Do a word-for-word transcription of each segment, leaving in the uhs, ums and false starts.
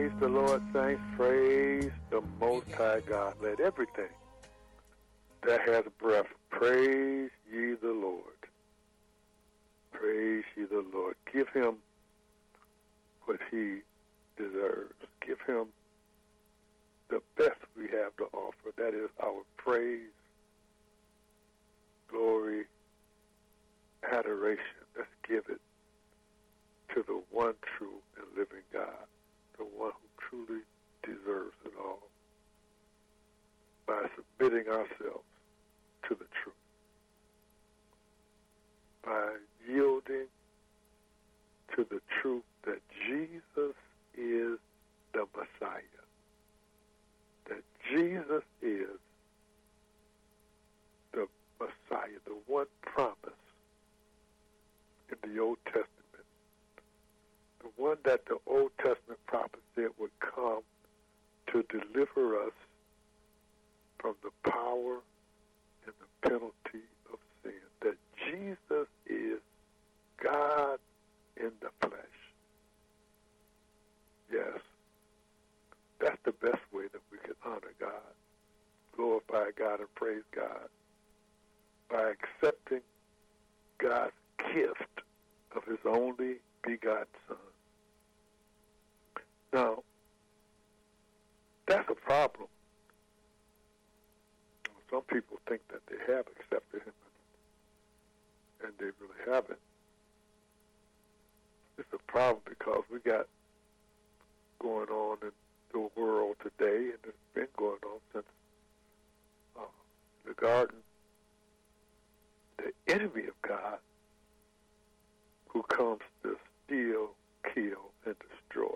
Praise the Lord, saints. Praise the Most High God. Let everything that has breath praise ye the Lord. Praise ye the Lord. Give him what he deserves. Give him the best we have to offer. That is our praise, glory, adoration. Let's give it to the one true and living God, the one who truly deserves it all, by submitting ourselves to the truth, by yielding to the truth that Jesus is the Messiah, that Jesus is the Messiah, the one promised in the Old Testament, the one that the Old Testament prophet said would come to deliver us from the power and the penalty of sin, that Jesus is God in the flesh. Yes, that's the best way that we can honor God, glorify God, and praise God, by accepting God's gift of his only begotten Son. Now, that's a problem. Some people think that they have accepted him, and they really haven't. It's a problem because we got going on in the world today, and it's been going on since uh, the garden. The enemy of God, who comes to steal, kill, and destroy,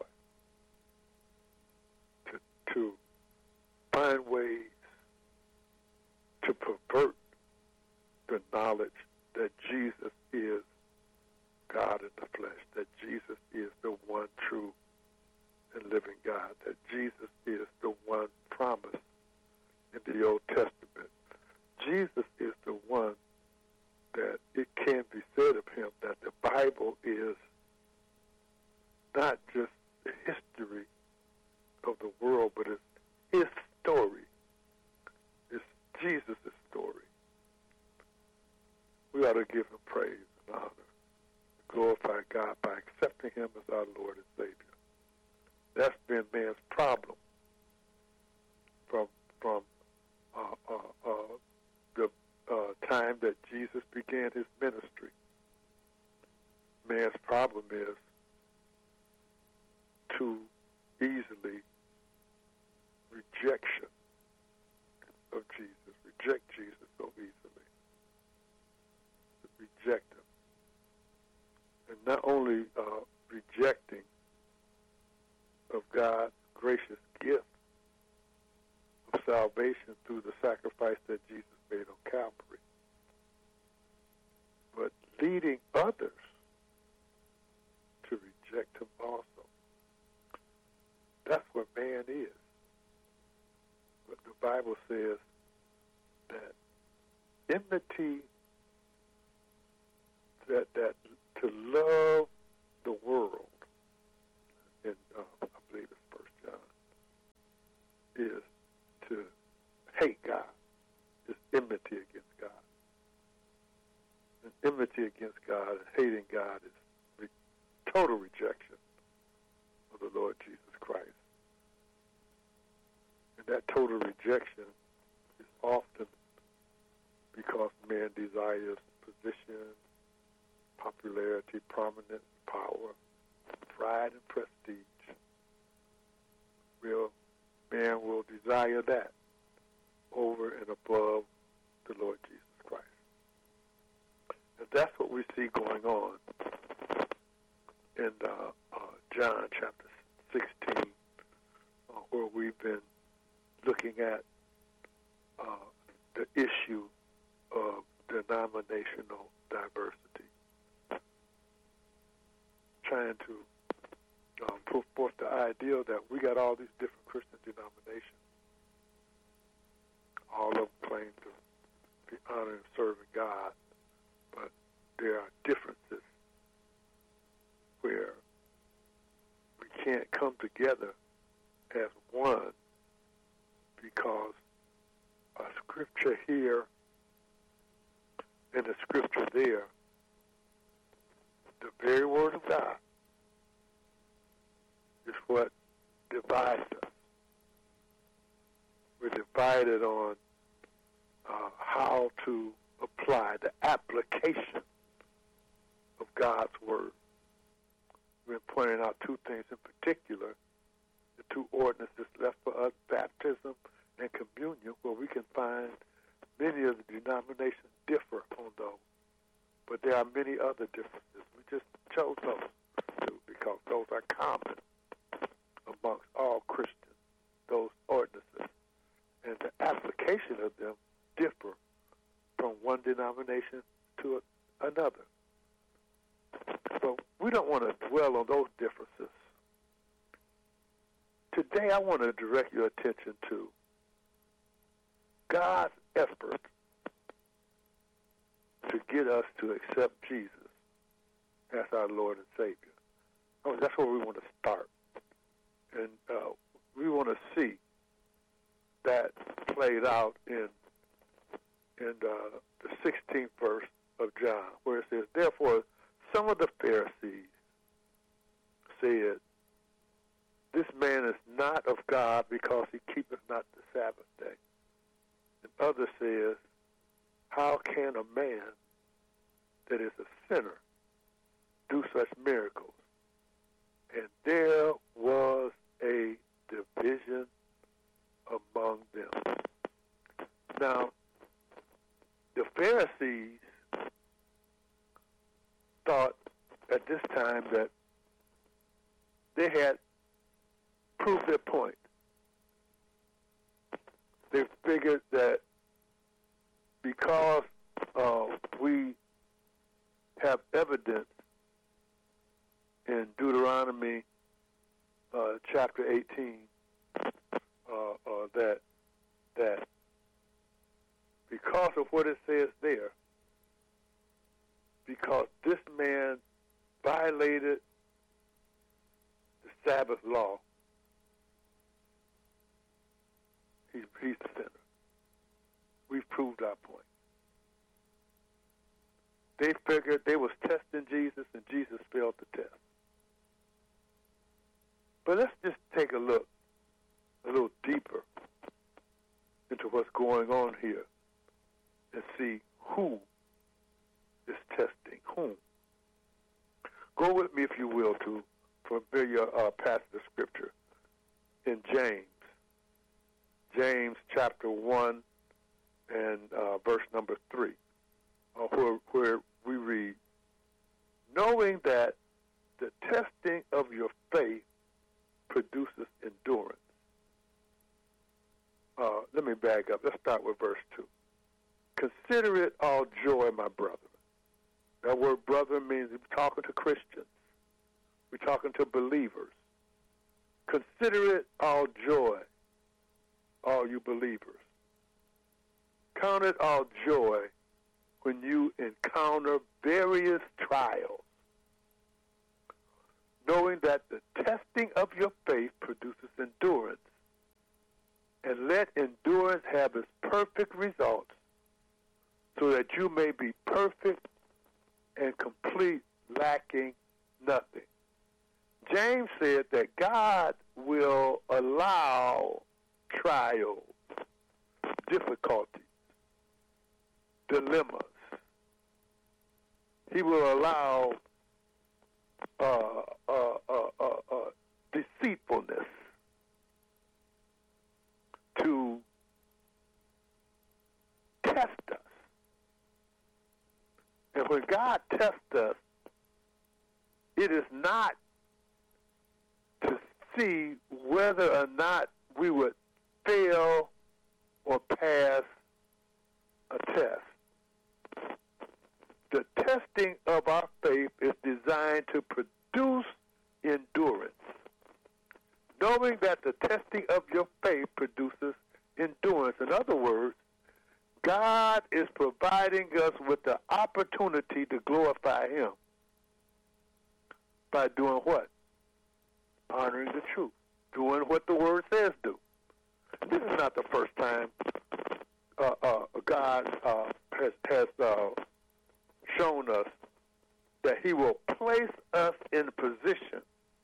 to, to find ways to pervert the knowledge that Jesus is God in the flesh, that Jesus is the one true and living God, that Jesus is the one promised in the Old Testament. Jesus is the one that it can be said of him that the Bible is not just the history of the world, but it's his story. It's Jesus' story. We ought to give him praise and honor, glorify God by accepting him as our Lord and Savior. That's been man's problem from from uh, uh, uh, the uh, time that Jesus began his ministry. Man's problem is too easily rejection of Jesus. Reject Jesus so easily. Reject him. And not only uh, rejecting of God's gracious gift of salvation through the sacrifice that Jesus made on Calvary, but leading others to reject him also. That's what man is. But the Bible says that enmity, that that to love the world, and uh, I believe it's First John, is to hate God, is enmity against God. And enmity against God and hating God is re- total rejection of the Lord Jesus Christ. And that total rejection is often because man desires position, popularity, prominence, power, pride, and prestige. Will man will desire that over and above the Lord Jesus Christ. And that's what we see going on in uh, uh, John chapter sixteen, uh, where we've been looking at uh, the issue of denominational diversity, trying to um, put forth the idea that we got all these different Christian denominations. All of them claim to be honoring and serving God, but there are differences where we can't come together as one, because a scripture here and a scripture there, the very word of God, is what divides us. We're divided on uh, how to apply the application of God's word. We're pointing out two things in particular, the two ordinances left for us, baptism and communion, where we can find many of the denominations differ on those. But there are many other differences. We just chose those two because those are common amongst all Christians, those ordinances. And the application of them differ from one denomination to a, another. So we don't want to dwell on those differences. Today I want to direct your attention to God's effort to get us to accept Jesus as our Lord and Savior. Oh, that's where we want to start. And uh, we want to see that played out in in uh, the sixteenth verse of John, where it says, "Therefore, some of the Pharisees said, 'This man is not of God because he keepeth not the Sabbath day.' And others says, 'How can a man that is a sinner do such miracles?' And there was a division among them." Now, the Pharisees thought at this time that they had proved their point. They figured that because uh, we have evidence in Deuteronomy uh, chapter eighteen uh, uh, that that because of what it says there, because this man violated the Sabbath law, he's, he's the sinner. We've proved our point. They figured they was testing Jesus, and Jesus failed the test. But let's just take a look a little deeper into what's going on here and see who is testing whom. Go with me, if you will, to a familiar uh, passage of Scripture in James. James chapter one and uh, verse number three, uh, where, where we read, "Knowing that the testing of your faith produces endurance." Uh, let me back up. Let's start with verse two. "Consider it all joy, my brethren." That word brother means we're talking to Christians. We're talking to believers. Consider it all joy, all you believers. Count it all joy when you encounter various trials, knowing that the testing of your faith produces endurance. And let endurance have its perfect results, so that you may be perfect and complete, lacking nothing. James said that God will allow trials, difficulties, dilemmas. He will allow uh, uh, uh, uh, uh, deceitfulness to test us. And when God tests us, it is not to see whether or not we would fail or pass a test. The testing of our faith is designed to produce endurance, knowing that the testing of your faith produces endurance. In other words, God is providing us with the opportunity to glorify Him by doing what? Honoring the truth, doing what the Word says do. This is not the first time uh, uh, God uh, has, has uh, shown us that He will place us in position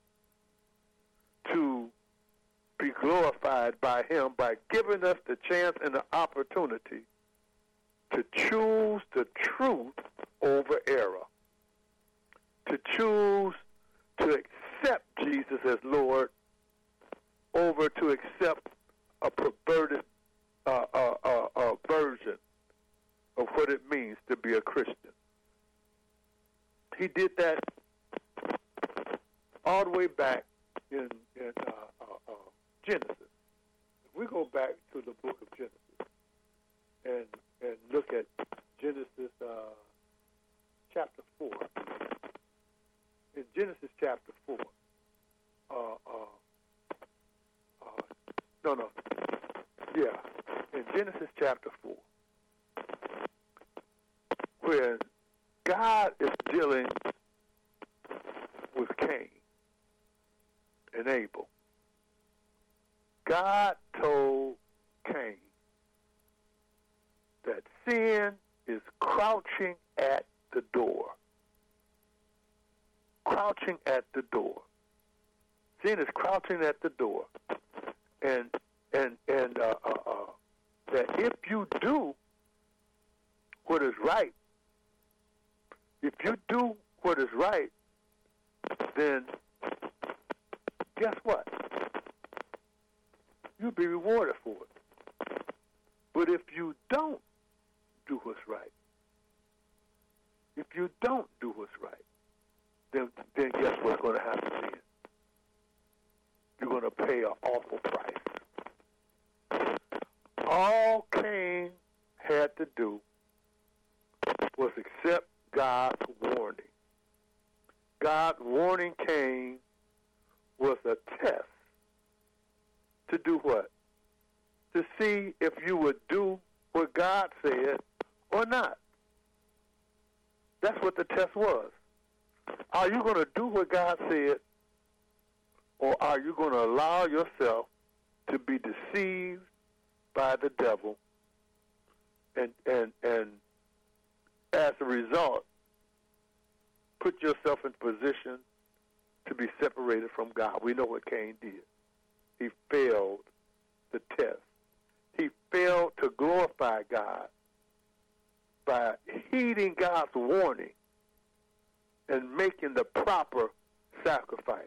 to be glorified by Him by giving us the chance and the opportunity to choose the truth over error, to choose to accept Jesus as Lord over to accept a perverted uh, uh, uh, uh, version of what it means to be a Christian. He did that all the way back in, in uh, uh, uh, Genesis. If we go back to the book of Genesis and and look at Genesis uh, chapter four. In Genesis chapter four, uh, uh, uh, no, no, yeah, in Genesis chapter four, where God is dealing with Cain and Abel. God told Cain that sin is crouching at the door. Crouching at the door. Sin is crouching at the door. And and and uh, uh, uh, that if you do what is right, if you do what is right, then guess what? You'll be rewarded for it. But if you don't do what's right, if you don't do what's right, then, then guess what's going to happen to you? You're going to pay an awful price. All Cain had to do was accept God's warning. God's warning Cain was a test to do what? To see if you would do what God said or not. That's what the test was. Are you going to do what God said, or are you going to allow yourself to be deceived by the devil and and and as a result put yourself in position to be separated from God? We know what Cain did. He failed the test. He failed to glorify God by heeding God's warning and making the proper sacrifice.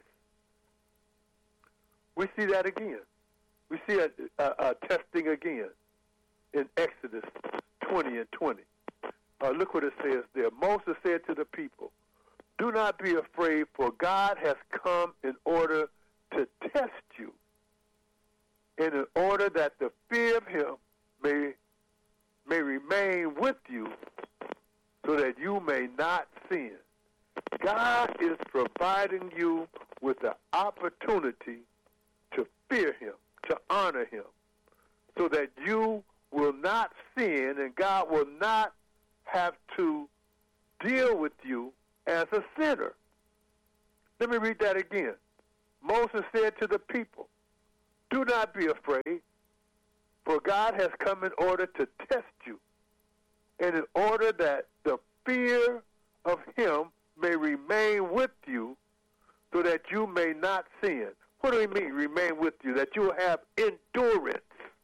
We see that again. We see a, a, a testing again in Exodus twenty and twenty. Uh, look what it says there. Moses said to the people, "Do not be afraid, for God has come in order to test you, and in order that the fear of Him may may remain with you, so that you may not sin." God is providing you with the opportunity to fear Him, to honor Him, so that you will not sin and God will not have to deal with you as a sinner. Let me read that again. Moses said to the people, "Do not be afraid, for God has come in order to test you, and in order that the fear of Him may remain with you, so that you may not sin." What do we mean, remain with you? That you will have endurance.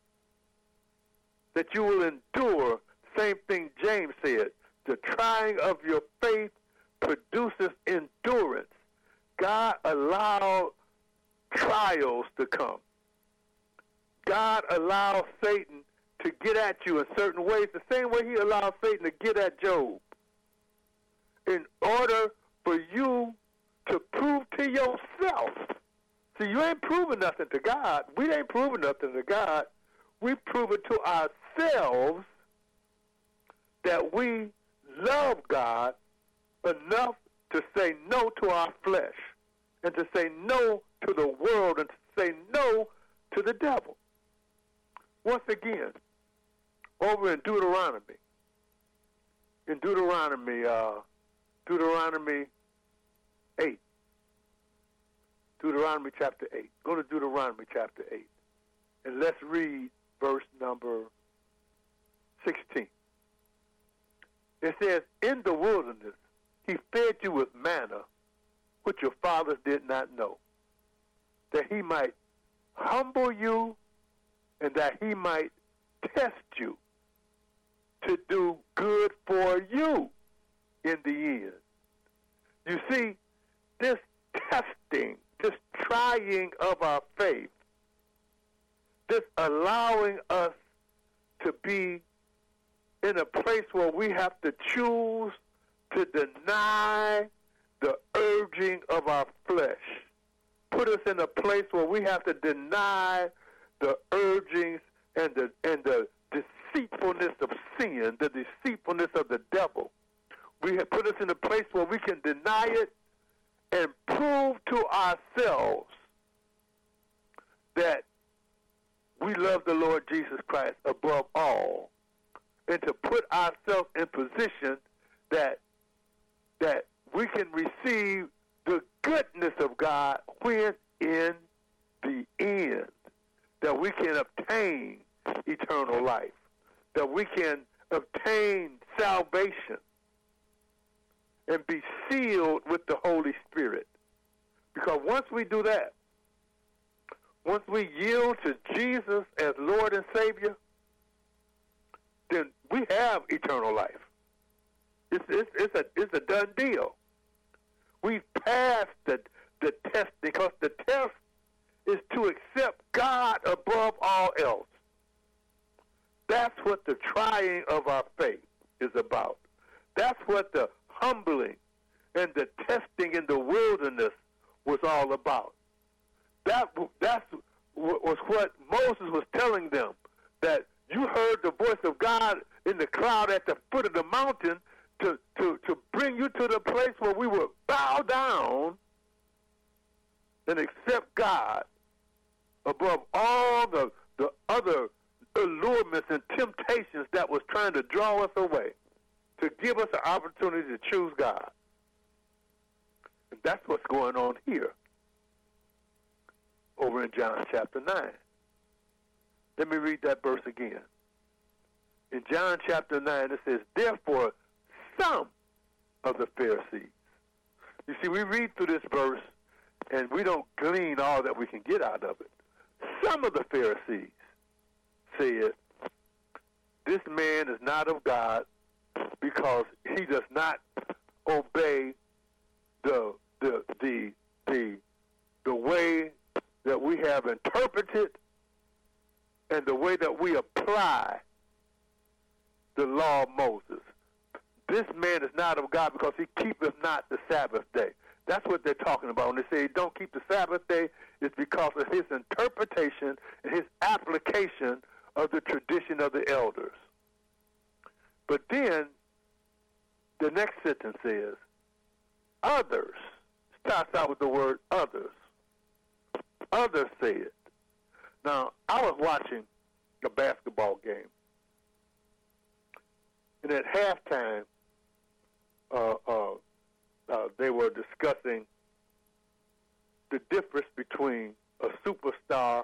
That you will endure. Same thing James said. The trying of your faith produces endurance. God allowed trials to come. God allows Satan to get at you in certain ways, the same way He allowed Satan to get at Job, in order for you to prove to yourself. See, you ain't proving nothing to God. We ain't proving nothing to God. We prove it to ourselves that we love God enough to say no to our flesh and to say no to the world and to say no to the devil. Once again, over in Deuteronomy, in Deuteronomy, uh, Deuteronomy eight, Deuteronomy chapter eight. Go to Deuteronomy chapter eight. And let's read verse number sixteen. It says, in the wilderness, he fed you with manna, which your fathers did not know, that he might humble you and that he might test you to do good for you in the end. You see, this testing, this trying of our faith, this allowing us to be in a place where we have to choose to deny the urging of our flesh, put us in a place where we have to deny the urgings and the and the deceitfulness of sin, the deceitfulness of the devil. We have put us in a place where we can deny it and prove to ourselves that we love the Lord Jesus Christ above all, and to put ourselves in position that that we can receive the goodness of God when in the end, that we can obtain eternal life, that we can obtain salvation and be sealed with the Holy Spirit. Because once we do that, once we yield to Jesus as Lord and Savior, then we have eternal life. It's, it's, it's, a, it's a done deal. We've passed the, the test, because the test is to accept God above all else. That's what the trying of our faith is about. That's what the humbling and the testing in the wilderness was all about. That that's was what Moses was telling them, that you heard the voice of God in the cloud at the foot of the mountain to, to, to bring you to the place where we would bow down and accept God above all the, the other allurements and temptations that was trying to draw us away, to give us an opportunity to choose God. And that's what's going on here over in John chapter nine. Let me read that verse again. In John chapter nine, it says, therefore, some of the Pharisees. You see, we read through this verse, and we don't glean all that we can get out of it. Some of the Pharisees said, this man is not of God because he does not obey the the the the the way that we have interpreted and the way that we apply the law of Moses. This man is not of God because he keepeth not the Sabbath day. That's what they're talking about. When they say don't keep the Sabbath day, it's because of his interpretation and his application of the tradition of the elders. But then the next sentence is, others, starts out with the word others. Others said. Now, I was watching a basketball game, and at halftime, uh, uh, uh, they were discussing the difference between a superstar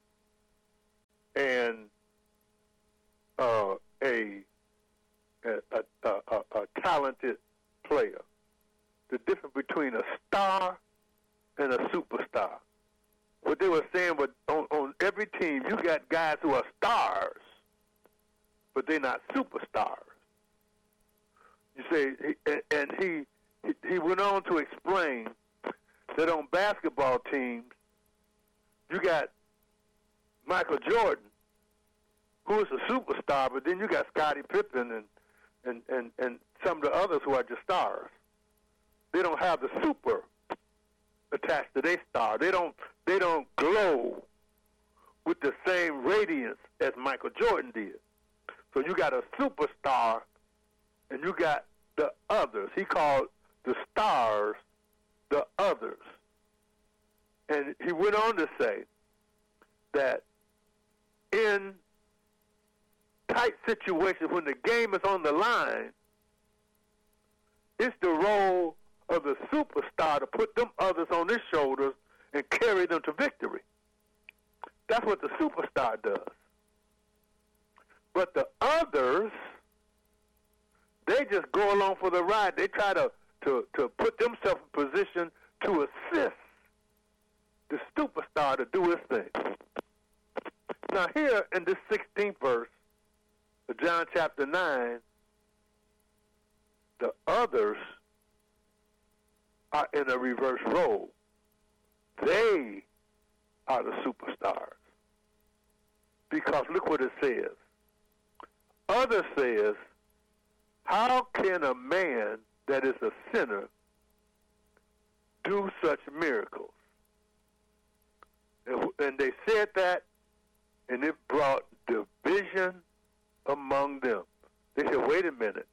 and uh, a, a, a, a, a talented player. The difference between a star and a superstar. What they were saying was on, on every team, you got guys who are stars, but they're not superstars. You say, and, and he he went on to explain that on basketball teams, you got Michael Jordan, who is a superstar, but then you got Scottie Pippen and, and, and, and some of the others who are just stars. They don't have the super attached to their star. They don't they don't glow with the same radiance as Michael Jordan did. So you got a superstar and you got the others. He called the stars the others. And he went on to say that in tight situations, when the game is on the line, it's the role of the superstar to put them others on his shoulders and carry them to victory. That's what the superstar does. But the others, they just go along for the ride. They try to, to, to put themselves in position to assist the superstar to do his thing. Now here in this sixteenth verse of John chapter nine, the others are in a reverse role. They are the superstars. Because look what it says. Others says, how can a man that is a sinner do such miracles? And, and they said that, and it brought division among them. They said, wait a minute.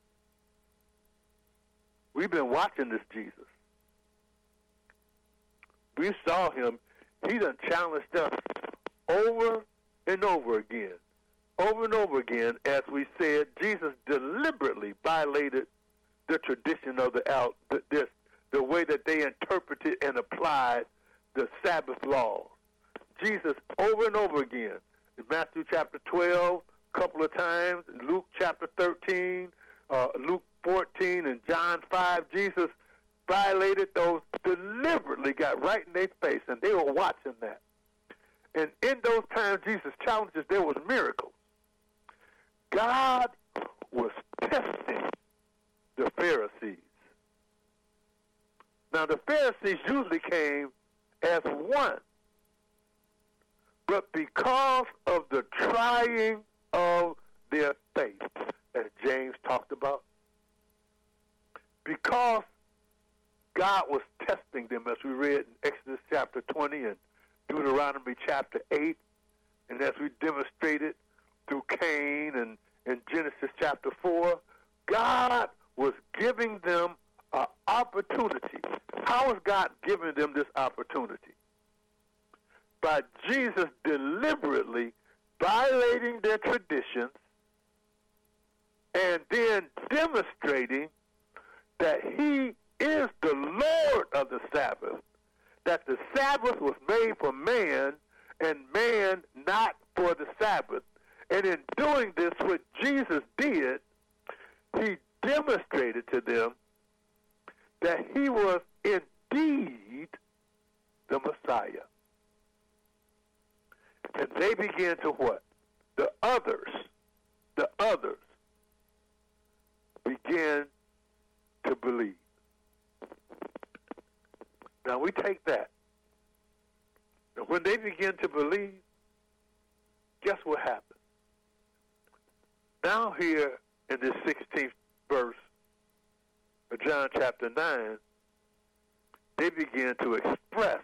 We've been watching this Jesus. We saw him. He done challenged us over and over again. Over and over again, as we said, Jesus deliberately violated the tradition of the out, the, this, the way that they interpreted and applied the Sabbath law. Jesus, over and over again, in Matthew chapter twelve, a couple of times, in Luke chapter thirteen, uh, Luke fourteen, and John five, Jesus violated those, deliberately got right in their face, and they were watching that. And in those times, Jesus challenges, there was miracles. God was testing the Pharisees. Now, the Pharisees usually came as one, but because of the trying of their faith, as James talked about, because God was testing them, as we read in Exodus chapter twenty and Deuteronomy chapter eight, and as we demonstrated through Cain and in Genesis chapter four, God was giving them an opportunity. How is God giving them this opportunity? By Jesus deliberately violating their traditions and then demonstrating that he is the Lord of the Sabbath, that the Sabbath was made for man and man not for the Sabbath. And in doing this, what Jesus did, he demonstrated to them that he was indeed the Messiah. And they began to what? The others, the others began to believe. Now we take that. And when they begin to believe, guess what happened? Now here in this sixteenth verse of John chapter nine, they begin to express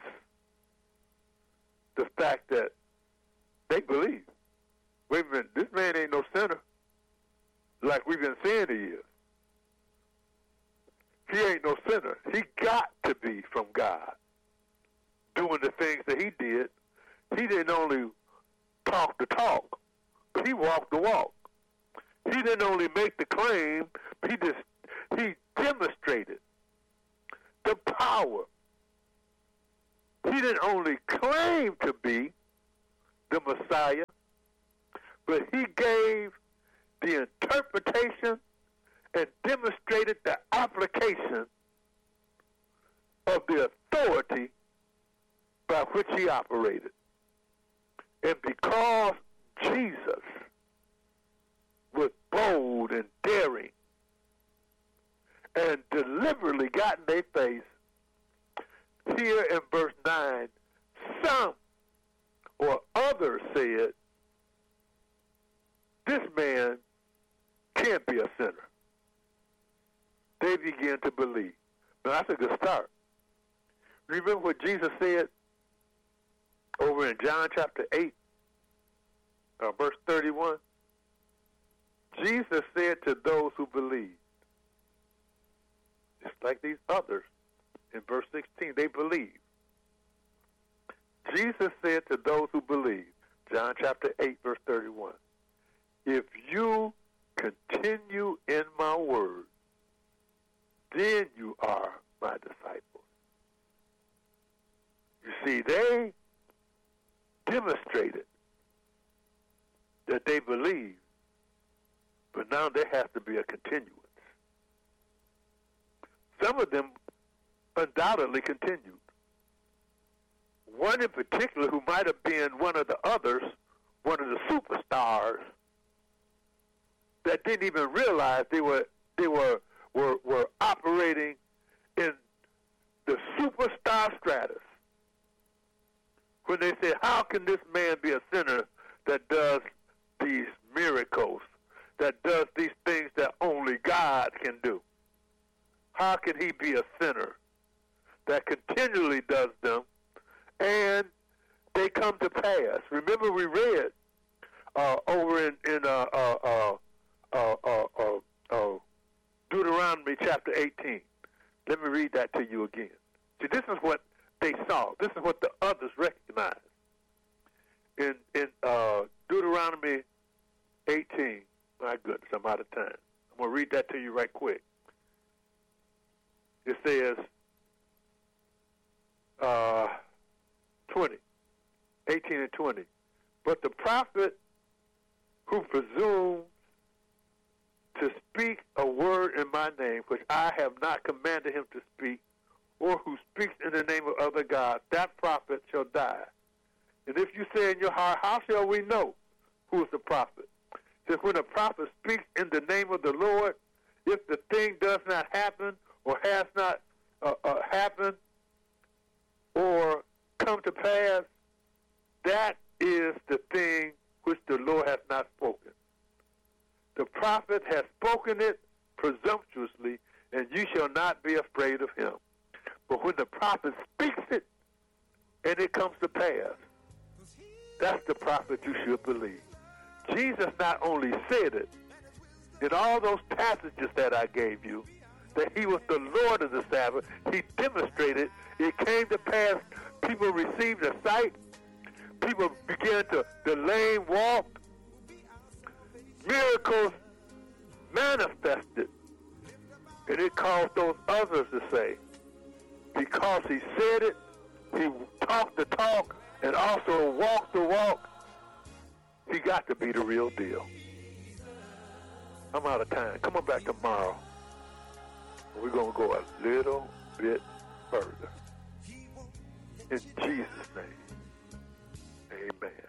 the fact that they believe. Wait a minute, this man ain't no sinner like we've been saying he is. He ain't no sinner. He got to be from God, doing the things that he did. He didn't only talk the talk, but he walked the walk. He didn't only make the claim, but he just he demonstrated the power. He didn't only claim to be the Messiah, but he gave the interpretation and demonstrated the application of the authority by which he operated. And because Jesus was bold and daring and deliberately got in their face, here in verse nine, some or others said, this man can't be a sinner. They began to believe. Now, that's a good start. Remember what Jesus said over in John chapter eight, uh, verse thirty-one? Jesus said to those who believed, just like these others, in verse sixteen, they believed. Jesus said to those who believe, John chapter eight, verse thirty-one, if you continue in my word, then you are my disciples. You see, they demonstrated that they believed, but now there has to be a continuance. Some of them undoubtedly continued. One in particular, who might have been one of the others, one of the superstars, that didn't even realize they were they were were, were operating in the superstar stratus. When they say, how can this man be a sinner that does these miracles, that does these things that only God can do? How can he be a sinner that continually does them and they come to pass? Remember, we read uh, over in, in uh, uh, uh, uh, uh, uh, uh, Deuteronomy chapter eighteen. Let me read that to you again. See, this is what they saw. This is what the others recognized. In, in uh, Deuteronomy eighteen, my goodness, I'm out of time. I'm going to read that to you right quick. It says, uh, twenty, eighteen and twenty. But the prophet who presumes to speak a word in my name, which I have not commanded him to speak, or who speaks in the name of other gods, that prophet shall die. And if you say in your heart, how shall we know who is the prophet? Since when a prophet speaks in the name of the Lord, if the thing does not happen, or has not uh, uh, happened, or come to pass, that is the thing which the Lord has not spoken. The prophet has spoken it presumptuously, and you shall not be afraid of him. But when the prophet speaks it, and it comes to pass, that's the prophet you should believe. Jesus not only said it, in all those passages that I gave you, that he was the Lord of the Sabbath, he demonstrated it came to pass. People received a sight. People began to, the lame walk. Miracles manifested. And it caused those others to say, because he said it, he talked the talk, and also walked the walk, he got to be the real deal. I'm out of time. Come on back tomorrow. We're going to go a little bit further. In Jesus' name, amen.